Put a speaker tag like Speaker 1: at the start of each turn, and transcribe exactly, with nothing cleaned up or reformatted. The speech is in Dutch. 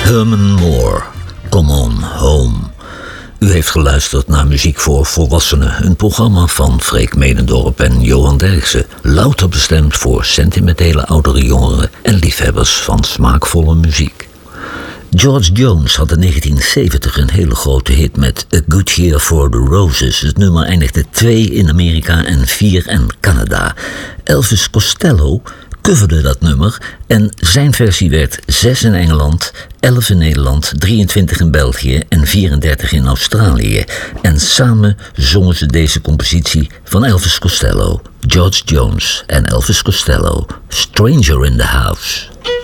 Speaker 1: Herman Moore, Come On Home. U heeft geluisterd naar Muziek voor Volwassenen, een programma van Freek Medendorp en Johan Derksen, louter bestemd voor sentimentele oudere jongeren en liefhebbers van smaakvolle muziek. George Jones had in negentien zeventig een hele grote hit met A Good Year for the Roses. Het nummer eindigde twee in Amerika en vier in Canada. Elvis Costello coverde dat nummer en zijn versie werd zes in Engeland, elf in Nederland, drieëntwintig in België en vierendertig in Australië. En samen zongen ze deze compositie van Elvis Costello, George Jones en Elvis Costello, Stranger in the House.